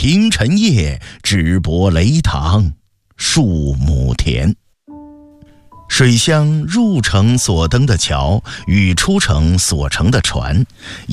平陈夜，直泊雷塘数亩田。水乡入城所登的桥与出城所乘的船